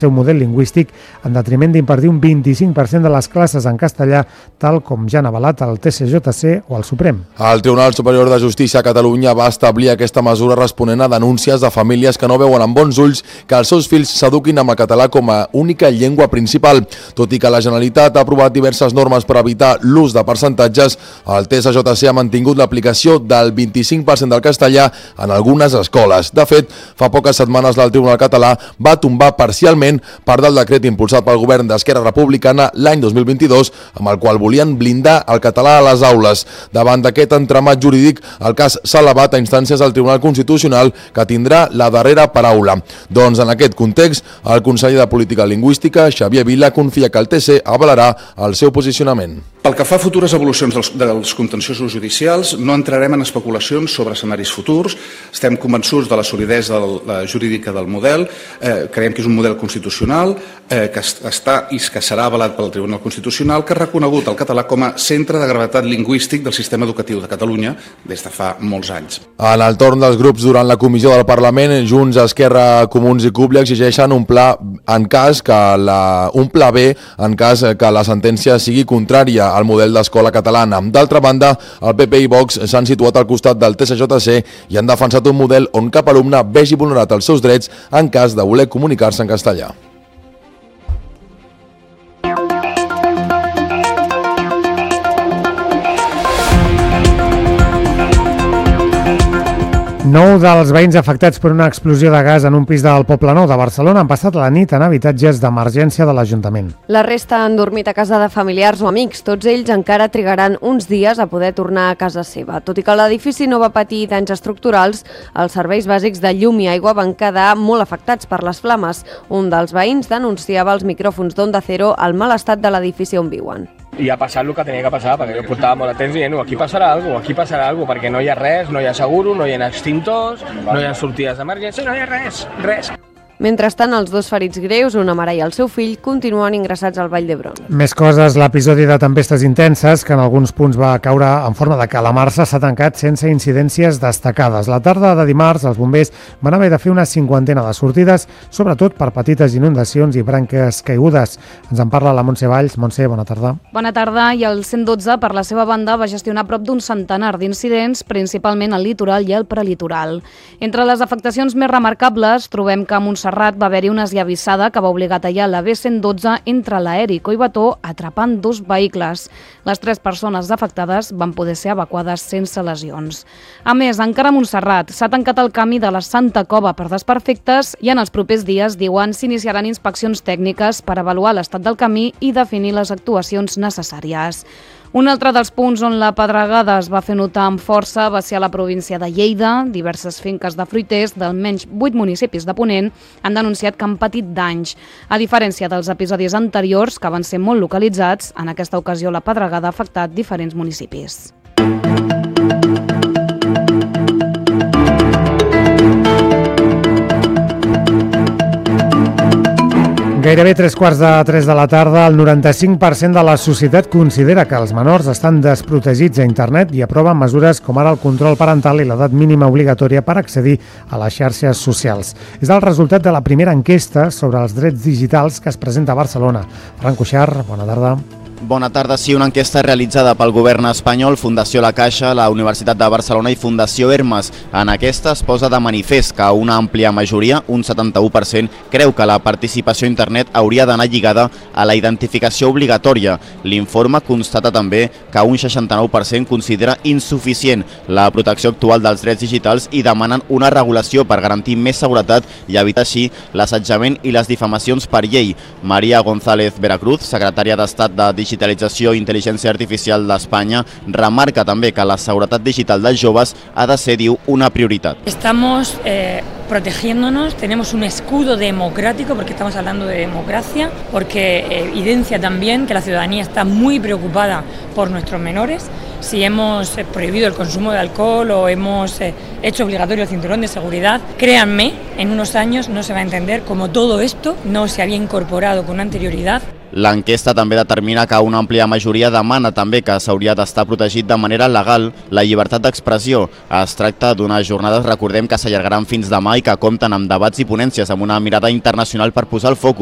seu model lingüístic en detriment d'impartir un 25% de les classes en castellà, tal com ja han avalat el TSJC o el Suprem. El Tribunal Superior de Justícia a Catalunya va establir aquesta mesura responent a denúncies de famílies que no veuen amb bons ulls que els seus fills s'eduquin amb el català com a única llengua principal. Tot i que la Generalitat ha aprovat diverses normes per evitar l'ús de percentatges, el TSJC ha mantingut l'aplicació del 25% del castellà en algunes escoles. De fet, fa poques setmanes el Tribunal Català va tombar parcialment part del decret impulsat pel govern d'Esquerra Republicana l'any 2022, amb el qual volien blindar el català a les aules. Davant d'aquest entramat jurídic, el cas s'ha elevat a instàncies del Tribunal Constitucional, que tindrà la darrera paraula. Doncs en aquest context, el conseller de Política Lingüística, Xavier Vila, confia que el TC avalarà el seu posicionament. Pel que fa a futures evolucions dels contenciosos judicials, no entrarem en especulacions sobre escenaris futurs. Estem convençuts de la solidesa jurídica del model. Creiem que és un model constitucional que està i que serà avalat pel Tribunal Constitucional, que ha reconegut el català com a centre de gravetat lingüístic del sistema educatiu de Catalunya des de fa molts anys. En el torn dels grups durant la comissió del Parlament, Junts, Esquerra, Comuns i CUP li exigeixen un pla B en cas que la sentència sigui contrària al model d'escola catalana. D'altra banda, el PP i Vox s'han situat al costat del TSJC i han defensat un model on cap alumne vegi vulnerat els seus drets en cas de voler comunicar-se en castellà. Nou dels veïns afectats per una explosió de gas en un pis del Poblenou de Barcelona han passat la nit en habitatges d'emergència de l'Ajuntament. La resta han dormit a casa de familiars o amics. Tots ells encara trigaran uns dies a poder tornar a casa seva. Tot i que l'edifici no va patir danys estructurals, els serveis bàsics de llum i aigua van quedar molt afectats per les flames. Un dels veïns denunciava als micròfons d'Onda Cero el mal estat de l'edifici on viuen. I ha passat el que tenia que passar, perquè jo portava molt de temps dient aquí passarà alguna cosa, perquè no hi ha res, no hi ha seguro, no hi ha extintors, no hi ha sortides d'emergència, no hi ha res. Mentrestant, els dos ferits greus, una mare i el seu fill, continuen ingressats al Vall d'Hebron. Més coses, l'episodi de tempestes intenses, que en alguns punts va caure en forma de calamarsa, s'ha tancat sense incidències destacades. La tarda de dimarts, els bombers van haver de fer una 50ena de sortides, sobretot per petites inundacions i branques caigudes. Ens en parla la Montse Valls. Montse, bona tarda. Bona tarda, i el 112, per la seva banda, va gestionar prop d'un centenar d'incidents, principalment al litoral i al prelitoral. Entre les afectacions més remarcables, trobem que a Montserrat va haver-hi una esllavissada que va obligar a tallar la B112 entre l'Aeri i Collbató, atrapant dos vehicles. Les 3 persones afectades van poder ser evacuades sense lesions. A més, encara a Montserrat s'ha tancat el camí de la Santa Cova per desperfectes i en els propers dies, diuen, s'iniciaran inspeccions tècniques per avaluar l'estat del camí i definir les actuacions necessàries. Un altre dels punts on la pedregada es va fer notar amb força va ser a la província de Lleida. Diverses finques de fruiters d'almenys 8 municipis de Ponent han denunciat que han patit danys. A diferència dels episodis anteriors, que van ser molt localitzats, en aquesta ocasió la pedregada ha afectat diferents municipis. Gairebé 3:15 de la tarda, el 95% de la societat considera que els menors estan desprotegits a internet i aprova mesures com ara el control parental i l'edat mínima obligatòria per accedir a les xarxes socials. És el resultat de la primera enquesta sobre els drets digitals que es presenta a Barcelona. Ferran Cuixart, bona tarda. Bona tarda. Sí, una enquesta realitzada pel govern espanyol, Fundació La Caixa, la Universitat de Barcelona i Fundació Hermes. En aquesta es posa de manifest que una àmplia majoria, un 71%, creu que la participació a internet hauria d'anar lligada a la identificació obligatòria. L'informe constata també que un 69% considera insuficient la protecció actual dels drets digitals i demanen una regulació per garantir més seguretat i evitar així l'assetjament i les difamacions per llei. Maria González Veracruz, secretària d'Estat de Digitalització i Intel·ligència Artificial d'Espanya, remarca també que la seguretat digital dels joves ha de ser, diu, una prioritat. Estamos protegiéndonos, tenemos un escudo democrático porque estamos hablando de democracia, porque evidencia también que la ciudadanía está muy preocupada por nuestros menores. Si hemos prohibido el consumo de alcohol o hemos hecho obligatorio el cinturón de seguridad, créanme, en unos años no se va a entender cómo todo esto no se había incorporado con anterioridad. L'enquesta també determina que una àmplia majoria demana també que s'hauria d'estar protegit de manera legal la llibertat d'expressió. Es tracta d'unes jornades, recordem, que s'allargaran fins demà i que compten amb debats i ponències amb una mirada internacional per posar el focus